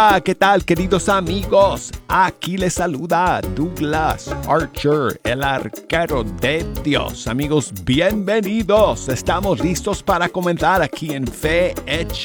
¿Qué tal, queridos amigos? Aquí les saluda Douglas Archer, el arquero de Dios. Amigos, bienvenidos. Estamos listos para comentar aquí en Fe Hecha